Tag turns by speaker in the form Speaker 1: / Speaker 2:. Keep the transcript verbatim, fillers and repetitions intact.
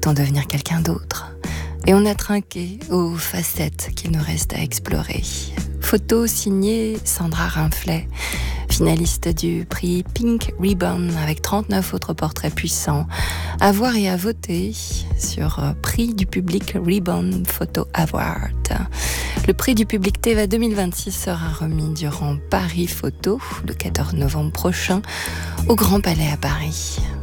Speaker 1: Peut-on devenir quelqu'un d'autre ? Et on a trinqué aux facettes qu'il nous reste à explorer. Photo signée Sandra Rinflet, finaliste du prix Pink Ribbon avec trente-neuf autres portraits puissants à voir et à voter sur prix du public Ribbon Photo Award. Le prix du public Teva deux mille vingt-six sera remis durant Paris Photo le quatorze novembre prochain au Grand Palais à Paris.